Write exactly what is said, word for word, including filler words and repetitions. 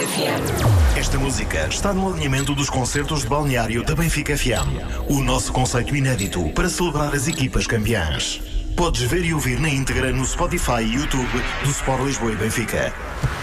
F M. Esta música está no alinhamento dos concertos de balneário da Benfica F M. O nosso conceito inédito para celebrar as equipas campeãs. Podes ver e ouvir na íntegra no Spotify e YouTube do Sport Lisboa e Benfica.